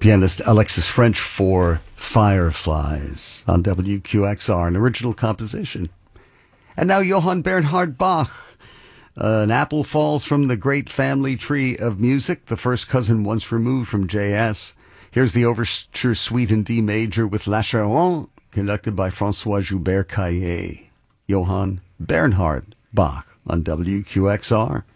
Pianist Alexis French for Fireflies on WQXR, an original composition. And now Johann Bernhard Bach. An apple falls from the great family tree of music, the first cousin once removed from J.S. Here's the Overture Suite in D major with La Charonne, conducted by François Joubert Caillé. Johann Bernhard Bach on WQXR.